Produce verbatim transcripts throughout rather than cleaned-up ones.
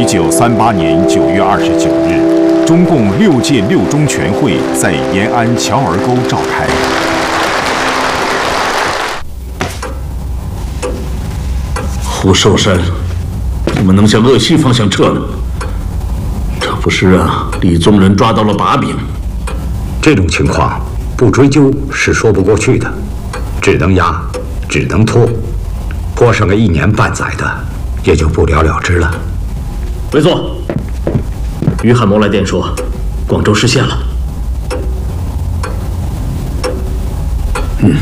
一九三八年九月二十九日，中共六届六中全会在延安乔儿沟召开。 胡寿山怎么能向鄂西方向撤呢？这不是让李宗仁抓到了把柄？ 这种情况不追究是说不过去的，只能压，只能拖，拖上个一年半载的，也就不了了之了。 委座，于汉谋来电说，广州失陷了。 嗯，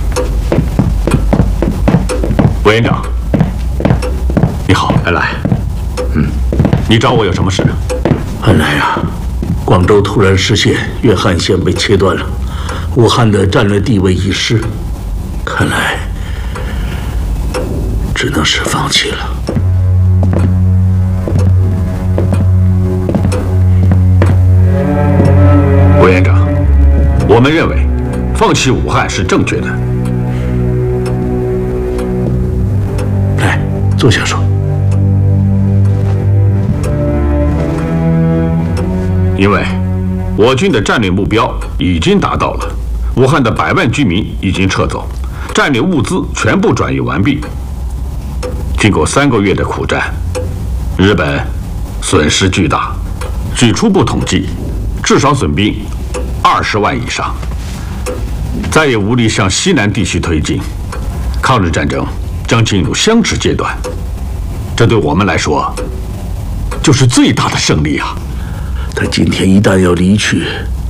委员长，你好， 安来。嗯， 你找我有什么事？ 安来啊，广州突然失陷，粤汉线被切断了，武汉的战略地位已失，看来只能是放弃了。 委员长，我们认为放弃武汉是正确的。 来，坐下说。 因为我军的战略目标已经达到了，武汉的百万居民已经撤走，战略物资全部转移完毕。经过三个月的苦战，日本损失巨大，据初步统计，至少损兵二十万以上，再也无力向西南地区推进，抗日战争将进入相持阶段。这对我们来说，就是最大的胜利啊！ 他今天一旦要离去，